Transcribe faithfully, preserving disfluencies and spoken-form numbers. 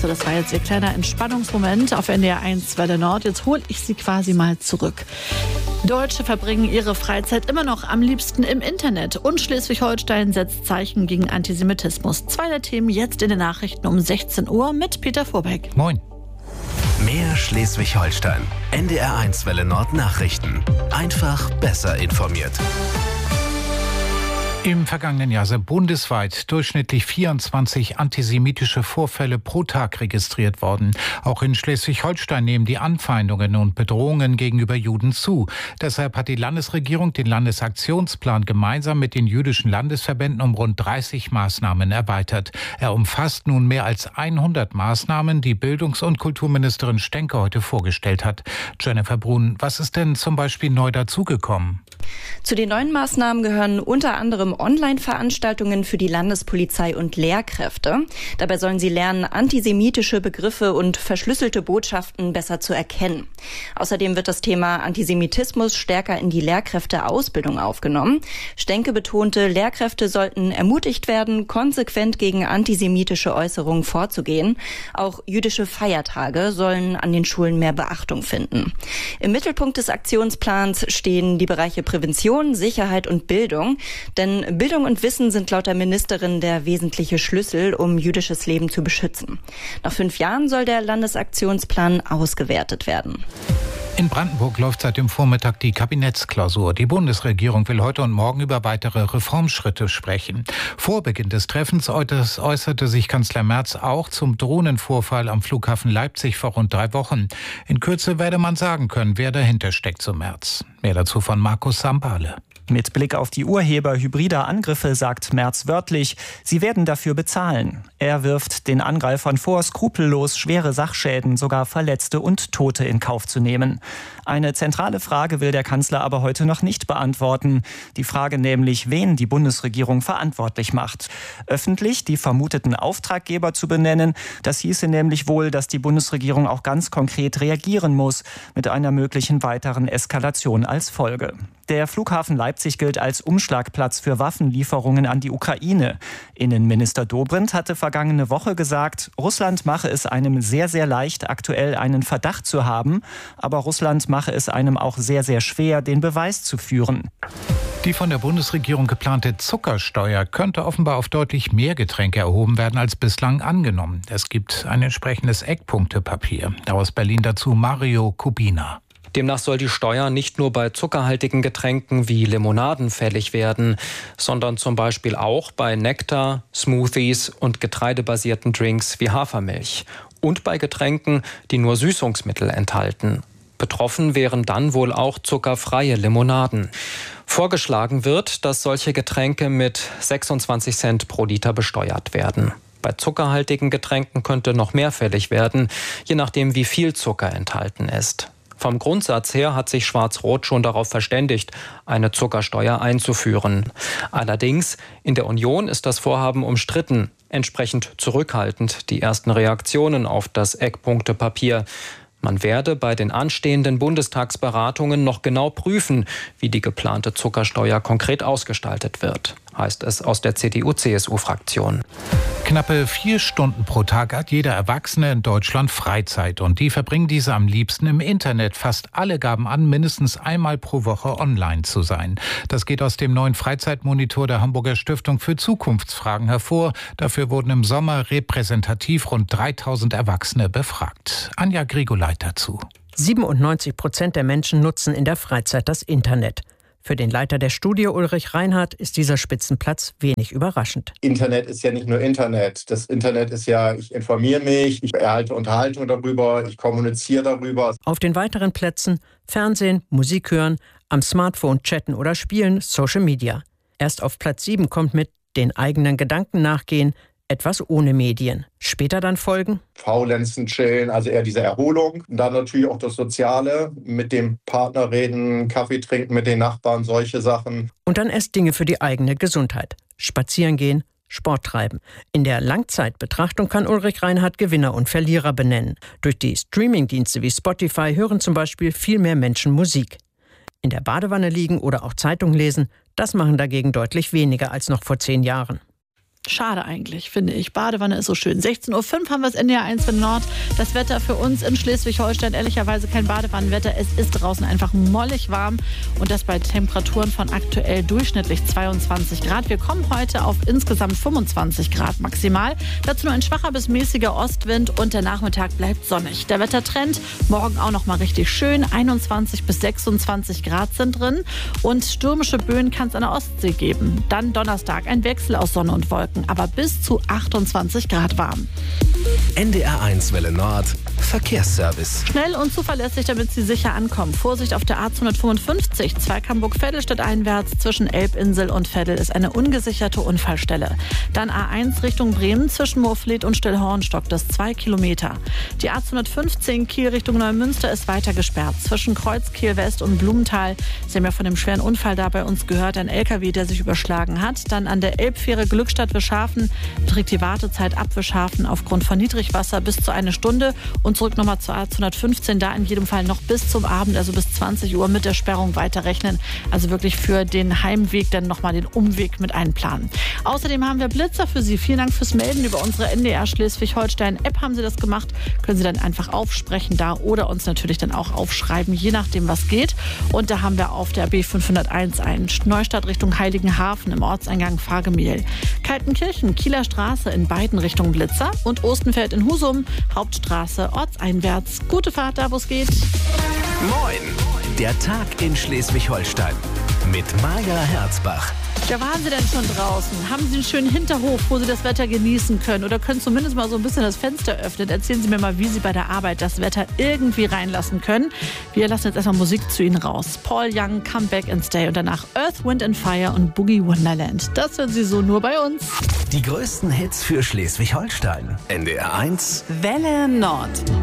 So, das war jetzt Ihr kleiner Entspannungsmoment auf N D R eins Welle Nord. Jetzt hole ich Sie quasi mal zurück. Deutsche verbringen ihre Freizeit immer noch am liebsten im Internet. Und Schleswig-Holstein setzt Zeichen gegen Antisemitismus. Zwei der Themen jetzt in den Nachrichten um sechzehn Uhr mit Peter Vorbeck. Moin. Mehr Schleswig-Holstein. N D R eins Welle Nord Nachrichten. Einfach besser informiert. Im vergangenen Jahr sind bundesweit durchschnittlich vierundzwanzig antisemitische Vorfälle pro Tag registriert worden. Auch in Schleswig-Holstein nehmen die Anfeindungen und Bedrohungen gegenüber Juden zu. Deshalb hat die Landesregierung den Landesaktionsplan gemeinsam mit den jüdischen Landesverbänden um rund dreißig Maßnahmen erweitert. Er umfasst nun mehr als hundert Maßnahmen, die Bildungs- und Kulturministerin Stenke heute vorgestellt hat. Jennifer Brun, was ist denn zum Beispiel neu dazugekommen? Zu den neuen Maßnahmen gehören unter anderem Online-Veranstaltungen für die Landespolizei und Lehrkräfte. Dabei sollen sie lernen, antisemitische Begriffe und verschlüsselte Botschaften besser zu erkennen. Außerdem wird das Thema Antisemitismus stärker in die Lehrkräfteausbildung aufgenommen. Stenke betonte, Lehrkräfte sollten ermutigt werden, konsequent gegen antisemitische Äußerungen vorzugehen. Auch jüdische Feiertage sollen an den Schulen mehr Beachtung finden. Im Mittelpunkt des Aktionsplans stehen die Bereiche Prävention, Sicherheit und Bildung. Denn Bildung und Wissen sind laut der Ministerin der wesentliche Schlüssel, um jüdisches Leben zu beschützen. Nach fünf Jahren soll der Landesaktionsplan ausgewertet werden. In Brandenburg läuft seit dem Vormittag die Kabinettsklausur. Die Bundesregierung will heute und morgen über weitere Reformschritte sprechen. Vor Beginn des Treffens äußerte sich Kanzler Merz auch zum Drohnenvorfall am Flughafen Leipzig vor rund drei Wochen. In Kürze werde man sagen können, wer dahinter steckt, so Merz. Mehr dazu von Markus Sambale. Mit Blick auf die Urheber hybrider Angriffe sagt Merz wörtlich, sie werden dafür bezahlen. Er wirft den Angreifern vor, skrupellos schwere Sachschäden, sogar Verletzte und Tote in Kauf zu nehmen. Eine zentrale Frage will der Kanzler aber heute noch nicht beantworten. Die Frage nämlich, wen die Bundesregierung verantwortlich macht. Öffentlich die vermuteten Auftraggeber zu benennen, das hieße nämlich wohl, dass die Bundesregierung auch ganz konkret reagieren muss, mit einer möglichen weiteren Eskalation als Folge. Der Flughafen Leipzig gilt als Umschlagplatz für Waffenlieferungen an die Ukraine. Innenminister Dobrindt hatte vergangene Woche gesagt, Russland mache es einem sehr, sehr leicht, aktuell einen Verdacht zu haben. Aber Russland mache es einem auch sehr, sehr schwer, den Beweis zu führen. Die von der Bundesregierung geplante Zuckersteuer könnte offenbar auf deutlich mehr Getränke erhoben werden als bislang angenommen. Es gibt ein entsprechendes Eckpunktepapier. Aus Berlin dazu Mario Kubina. Demnach soll die Steuer nicht nur bei zuckerhaltigen Getränken wie Limonaden fällig werden, sondern zum Beispiel auch bei Nektar, Smoothies und getreidebasierten Drinks wie Hafermilch und bei Getränken, die nur Süßungsmittel enthalten. Betroffen wären dann wohl auch zuckerfreie Limonaden. Vorgeschlagen wird, dass solche Getränke mit sechsundzwanzig Cent pro Liter besteuert werden. Bei zuckerhaltigen Getränken könnte noch mehr fällig werden, je nachdem wie viel Zucker enthalten ist. Vom Grundsatz her hat sich Schwarz-Rot schon darauf verständigt, eine Zuckersteuer einzuführen. Allerdings, in der Union ist das Vorhaben umstritten, entsprechend zurückhaltend die ersten Reaktionen auf das Eckpunktepapier. Man werde bei den anstehenden Bundestagsberatungen noch genau prüfen, wie die geplante Zuckersteuer konkret ausgestaltet wird, heißt es aus der C D U C S U-Fraktion. Knappe vier Stunden pro Tag hat jeder Erwachsene in Deutschland Freizeit und die verbringen diese am liebsten im Internet. Fast alle gaben an, mindestens einmal pro Woche online zu sein. Das geht aus dem neuen Freizeitmonitor der Hamburger Stiftung für Zukunftsfragen hervor. Dafür wurden im Sommer repräsentativ rund dreitausend Erwachsene befragt. Anja Grigoleit dazu. siebenundneunzig Prozent der Menschen nutzen in der Freizeit das Internet. Für den Leiter der Studie Ulrich Reinhardt ist dieser Spitzenplatz wenig überraschend. Internet ist ja nicht nur Internet. Das Internet ist ja, ich informiere mich, ich erhalte Unterhaltung darüber, ich kommuniziere darüber. Auf den weiteren Plätzen Fernsehen, Musik hören, am Smartphone chatten oder spielen, Social Media. Erst auf Platz sieben kommt mit den eigenen Gedanken nachgehen, etwas ohne Medien. Später dann folgen Faulenzen, chillen, also eher diese Erholung. Und dann natürlich auch das Soziale, mit dem Partner reden, Kaffee trinken mit den Nachbarn, solche Sachen. Und dann erst Dinge für die eigene Gesundheit. Spazieren gehen, Sport treiben. In der Langzeitbetrachtung kann Ulrich Reinhardt Gewinner und Verlierer benennen. Durch die Streamingdienste wie Spotify hören zum Beispiel viel mehr Menschen Musik. In der Badewanne liegen oder auch Zeitung lesen, das machen dagegen deutlich weniger als noch vor zehn Jahren. Schade eigentlich, finde ich. Badewanne ist so schön. sechzehn Uhr fünf haben wir es N D R eins Welle Nord. Das Wetter für uns in Schleswig-Holstein, ehrlicherweise kein Badewannenwetter. Es ist draußen einfach mollig warm und das bei Temperaturen von aktuell durchschnittlich zweiundzwanzig Grad. Wir kommen heute auf insgesamt fünfundzwanzig Grad maximal. Dazu nur ein schwacher bis mäßiger Ostwind und der Nachmittag bleibt sonnig. Der Wettertrend morgen auch noch mal richtig schön. einundzwanzig bis sechsundzwanzig Grad sind drin und stürmische Böen kann es an der Ostsee geben. Dann Donnerstag ein Wechsel aus Sonne und Wolken, aber bis zu achtundzwanzig Grad warm. N D R eins Welle Nord Verkehrsservice. Schnell und zuverlässig, damit Sie sicher ankommen. Vorsicht auf der A zweihundertfünfundfünfzig, Zweighamburg-Veddel stadteinwärts. Zwischen Elbinsel und Veddel ist eine ungesicherte Unfallstelle. Dann A eins Richtung Bremen, zwischen Moorfleet und Stillhorn stockt es zwei Kilometer. Die A zweihundertfünfzehn Kiel Richtung Neumünster ist weiter gesperrt. Zwischen Kreuzkiel West und Blumenthal. Sie haben ja von dem schweren Unfall da bei uns gehört. Ein L K W, der sich überschlagen hat. Dann an der Elbfähre Glückstadt-Wischhafen beträgt die Wartezeit ab Wischhafen aufgrund von Niedrigwasser bis zu eine Stunde. Und zurück nochmal zur A zweihundertfünfzehn, da in jedem Fall noch bis zum Abend, also bis zwanzig Uhr mit der Sperrung weiterrechnen. Also wirklich für den Heimweg dann nochmal den Umweg mit einplanen. Außerdem haben wir Blitzer für Sie. Vielen Dank fürs Melden über unsere N D R Schleswig-Holstein-App haben Sie das gemacht. Können Sie dann einfach aufsprechen da oder uns natürlich dann auch aufschreiben, je nachdem was geht. Und da haben wir auf der B fünfhunderteins ein Neustadt Richtung Heiligenhafen im Ortseingang Fahrgemehl. Kaltenkirchen, Kieler Straße in beiden Richtungen Blitzer und Ostenfeld in Husum, Hauptstraße ortseinwärts. Gute Fahrt da, wo es geht. Moin, der Tag in Schleswig-Holstein mit Maja Herzbach. Ja, waren Sie denn schon draußen? Haben Sie einen schönen Hinterhof, wo Sie das Wetter genießen können? Oder können zumindest mal so ein bisschen das Fenster öffnen? Erzählen Sie mir mal, wie Sie bei der Arbeit das Wetter irgendwie reinlassen können. Wir lassen jetzt erstmal Musik zu Ihnen raus. Paul Young, Come Back and Stay und danach Earth, Wind and Fire und Boogie Wonderland. Das hören Sie so nur bei uns. Die größten Hits für Schleswig-Holstein. N D R eins Welle Nord.